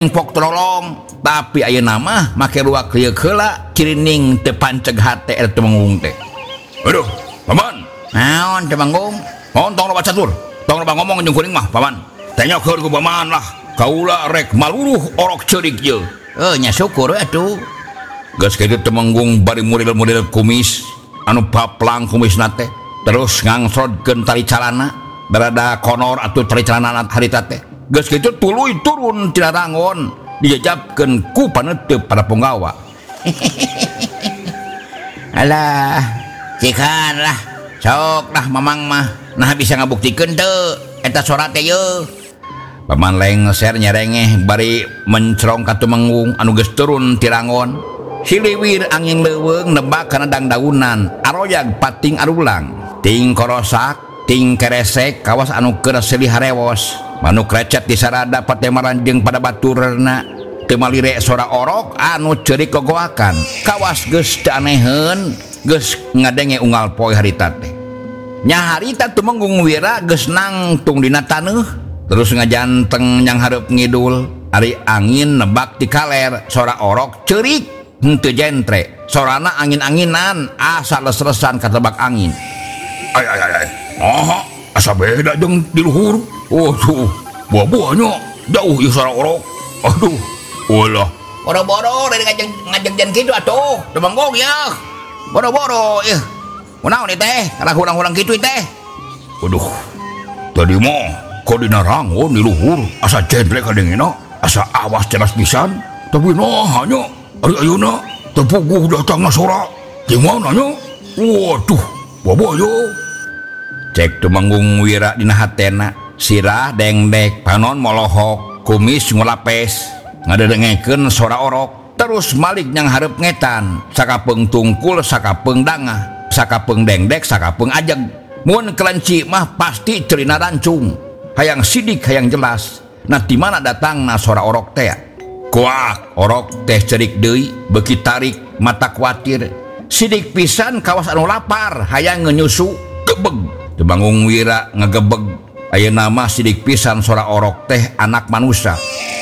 pok tolong tapi aya nama make luak lieu heula cirining teu pancegat teh eta Temanggung teh. Aduh, paman. Naon Temanggung? Mohon tong loba catur. Tong loba ngomong jeung kuring mah, paman. Tanya keur ku paman lah. Kaula rek maluruh orok ceurik ieu. Nya syukur atuh. Geus kitu Temanggung bari model-model kumis anu paplang kumisna teh. Terus ngangsrodkeun tali calana, berada konor atuh tali calana harita teh. Geus kitu tuluy turun tina rangon dijajabkeun ku paneuteup pada punggawa. Alah, cikan lah. Sok lah mamang mah. Nah bisa ngabuktikeun teu eta sorat teh yeuh. Paman lengser nyerengeh bari mencrong ka Temanggung anu geus turun ti rangon. Siliwir angin leuweung nebak kana dangdaunan, aroyag pating arulang. Ting korosak, ting keresek kawas anu keur silih harewos. Manuk recet di sarada patemaran jeung pada baturna teu malire sora orok anu ceurik gogoakan. Kawas geus teu aneheun, geus ngadenge unggal poe harita teh. Nya harita Temanggung Wira geus nangtung dina taneuh, terus ngajanteng nyang hareup ngidul. Ari angin nebak ti kaler, sora orok ceurik henteu jentre. Sorana angin-anginan asa les-lesan katebak angin. Ay. Aha, asa beda jeung di luhur. Waduh, buah-buahnya jauh ieu sora orok. Aduh, ulah. Boro-boro dari ngajeng kitu atuh, Temanggung ya. Boro-boro ieu. Kunaon ieu teh? Karena hulang-hulang kitu teh. Waduh. Tadi mah kok dina rangon di luhur asa jentre kadengina, asa awas jelas pisan. Tapi nah nya ari ayeuna teu puguh datangna sora. Di mana nya? Waduh, buah-buah Cek Temanggung Wira dina hatena. Sirah dengdek panon molohok kumis ngulapes ngadedengekeun sora orok terus malik nyang hareup ngetan sakapeung tungkul sakapeung dangah sakapeung dengdek sakapeung ajeg mun kelenci mah pasti cerina rancung hayang sidik hayang jelas. Nah di mana datangna sora orok teh? Kuak orok teh cerik deui beuki tarik mata kuatir sidik pisan kawas anu lapar hayang ngenyusu gebeg. Temanggung Wira ngagebeg. Ayeuna mah sidik pisan sora orok teh anak manusia.